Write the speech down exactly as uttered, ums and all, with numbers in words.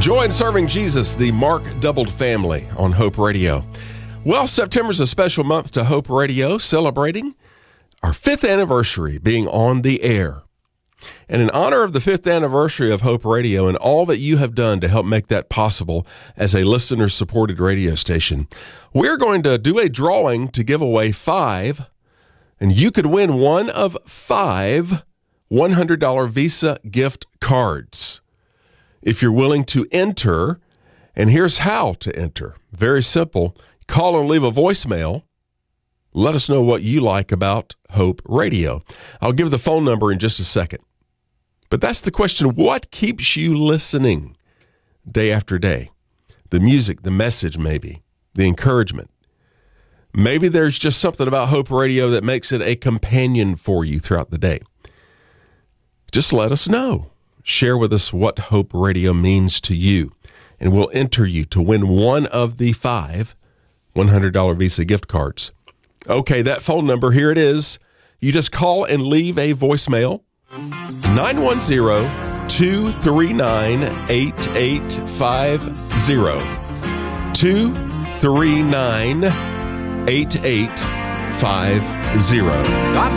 Joy in Serving Jesus, the Mark Doubled family on Hope Radio. Well, September's a special month to Hope Radio, celebrating our fifth anniversary being on the air. And in honor of the fifth anniversary of Hope Radio and all that you have done to help make that possible as a listener-supported radio station, we're going to do a drawing to give away five, and you could win one of five one hundred dollars Visa gift cards. If you're willing to enter, and here's how to enter. Very simple. Call and leave a voicemail. Let us know what you like about Hope Radio. I'll give the phone number in just a second. But that's the question. What keeps you listening day after day? The music, the message maybe, the encouragement. Maybe there's just something about Hope Radio that makes it a companion for you throughout the day. Just let us know. Share with us what Hope Radio means to you, and we'll enter you to win one of the five one hundred dollars Visa gift cards. Okay, that phone number, here it is. You just call and leave a voicemail, nine one zero, two three nine, eight eight five zero, two three nine, eight eight five zero.